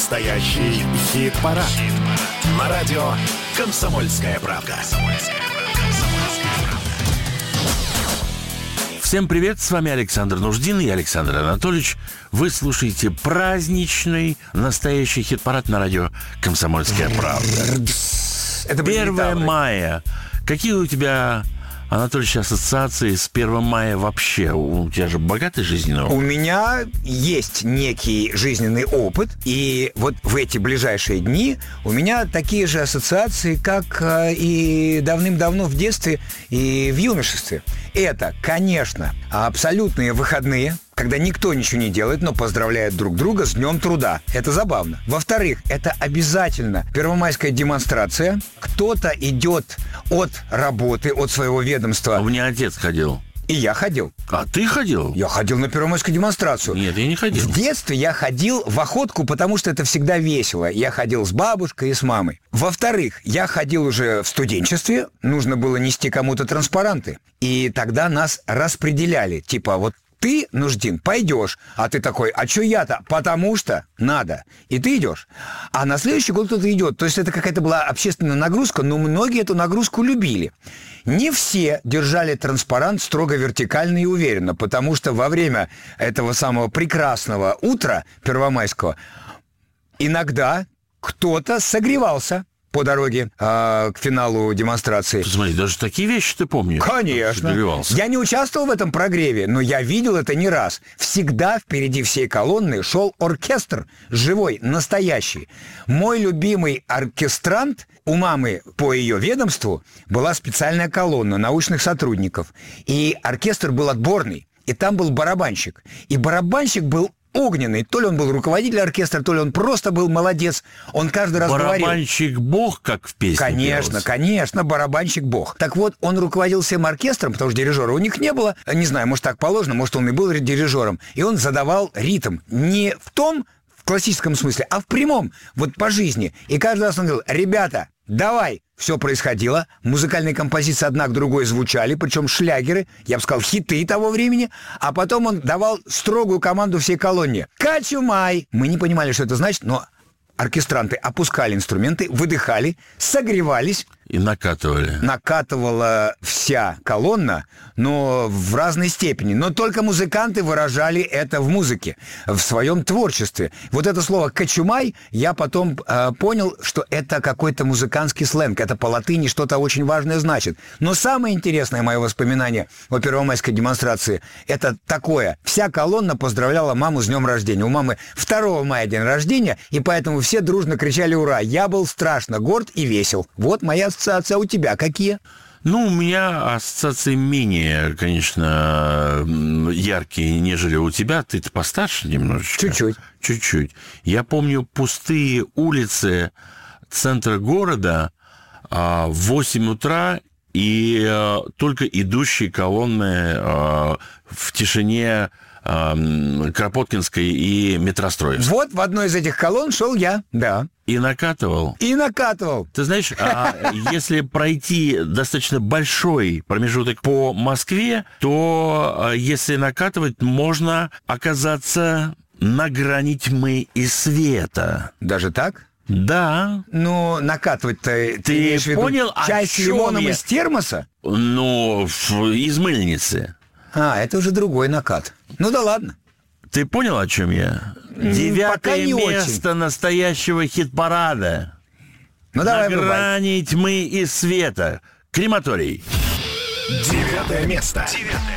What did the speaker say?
Настоящий хит-парад. На радио «Комсомольская правда». Всем привет, с вами Александр Нуждин и Александр Анатольевич. Вы слушаете праздничный настоящий хит-парад на радио «Комсомольская правда». Это 1 мая. Какие у тебя, Анатольевич, ассоциации с 1 мая вообще? У тебя же богатый жизненный опыт. У меня есть некий жизненный опыт, и вот в эти ближайшие дни у меня такие же ассоциации, как и давным-давно в детстве и в юношестве. Это, конечно, абсолютные выходные, когда никто ничего не делает, но поздравляют друг друга с Днем труда. Это забавно. Во-вторых, это обязательно первомайская демонстрация. Кто-то идет от работы, от своего ведомства. У меня отец ходил. И я ходил. А ты ходил? Я ходил на первомайскую демонстрацию. Нет, я не ходил. В детстве я ходил в охотку, потому что это всегда весело. Я ходил с бабушкой и с мамой. Во-вторых, я ходил уже в студенчестве. Нужно было нести кому-то транспаранты. И тогда нас распределяли. Типа, вот ты, Нуждин, пойдешь. А ты такой, а что я-то? Потому что надо. И ты идешь. А на следующий год кто-то идет. То есть это какая-то была общественная нагрузка, но многие эту нагрузку любили. Не все держали транспарант строго вертикально и уверенно, потому что во время этого самого прекрасного утра первомайского иногда кто-то согревался по дороге к финалу демонстрации. Смотри, даже такие вещи ты помнишь? Конечно. Я не участвовал в этом прогреве, но я видел это не раз. Всегда впереди всей колонны шел оркестр, живой, настоящий. Мой любимый оркестрант, у мамы по ее ведомству была специальная колонна научных сотрудников. И оркестр был отборный. И там был барабанщик. И барабанщик был огненный. То ли он был руководитель оркестра, то ли он просто был молодец. Он каждый раз говорил... Барабанщик бог, как в песне Конечно, пелось. конечно, барабанщик бог. Так вот, он руководил всем оркестром, потому что дирижера у них не было. Не знаю, может, так положено, может, он и был дирижером. И он задавал ритм. Не в том, в классическом смысле, а в прямом, вот по жизни. И каждый раз он говорил, ребята, давай. Все происходило, музыкальные композиции одна к другой звучали, причем шлягеры, я бы сказал, хиты того времени, а потом он давал строгую команду всей колонне. «Качумай!» Мы не понимали, что это значит, но оркестранты опускали инструменты, выдыхали, согревались. И накатывали. Накатывала вся колонна, но в разной степени. Но только музыканты выражали это в музыке, в своем творчестве. Вот это слово «качумай» я потом понял, что это какой-то музыкантский сленг. Это по латыни что-то очень важное значит. Но самое интересное мое воспоминание о первомайской демонстрации – это такое. Вся колонна поздравляла маму с днем рождения. У мамы 2 мая день рождения, и поэтому все дружно кричали «Ура!». Я был страшно горд и весел. Вот моя ассоциация. А у тебя какие? Ну, у меня ассоциации менее, конечно, яркие, нежели у тебя. Ты-то постарше немножечко. Чуть-чуть. Чуть-чуть. Я помню пустые улицы центра города в 8 утра и только идущие колонны в тишине Кропоткинской и Метростроевской. Вот в одной из этих колонн шел я, да. И накатывал. И накатывал. Ты знаешь, если пройти достаточно большой промежуток по Москве, то если накатывать, можно оказаться на грани тьмы и света. Даже так? Да. Ну, накатывать-то... Ты имеешь в виду понял, о часть с чем лимоном я? из термоса? Ну, из мыльницы. А, это уже другой накат. Ну да ладно. Ты понял, о чем я? Пока 9 не место настоящего хит-парада. Ну давай, на грани тьмы и света. Крематорий. 9 место.